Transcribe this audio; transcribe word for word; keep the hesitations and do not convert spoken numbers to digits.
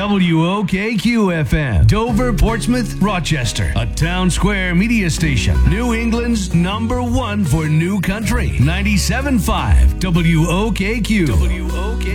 W O K Q F M, Dover, Portsmouth, Rochester, a town square media station. New England's number one for new country. ninety-seven point five W O K Q. W O K